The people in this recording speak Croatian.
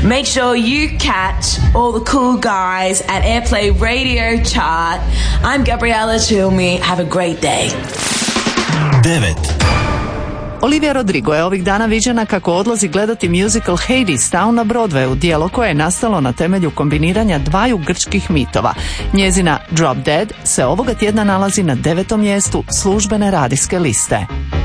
Make sure you catch all the cool guys at Airplay Radio Chart. I'm Gabriella Chilmi. Have a great day. 9. Olivia Rodrigo je ovih dana viđena kako odlazi gledati musical Hadestown na Broadwayu, djelo koje je nastalo na temelju kombiniranja dvaju grčkih mitova. Njezina Drop Dead se ovoga tjedna nalazi na 9. mjestu službene radijske liste.